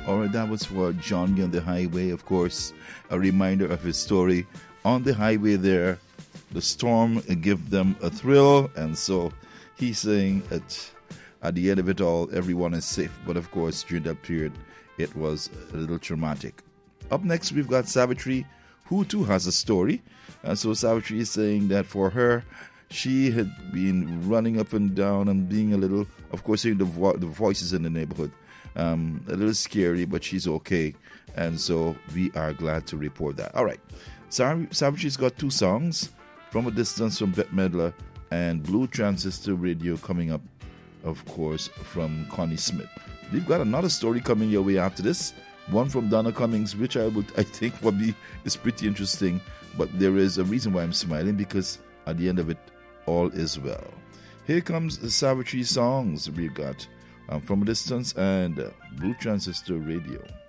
All right, that was for John on the highway, of course, a reminder of his story on the highway there. The storm gave them a thrill, and so he's saying that at the end of it all, everyone is safe. But of course, during that period, it was a little traumatic. Up next, we've got Savitri, who too has a story. And so Savitri is saying that for her, she had been running up and down and being a little, of course, hearing the voices in the neighborhood. A little scary, but she's okay. And so we are glad to report that. All right. Savage's got two songs, From a Distance from Bette Midler and Blue Transistor Radio coming up, of course, from Connie Smith. We've got another story coming your way after this, one from Donna Cummings, which I think for me is pretty interesting. But there is a reason why I'm smiling, because at the end of it, all is well. Here comes the Savitri songs we've got. From a Distance and Blue Transistor Radio.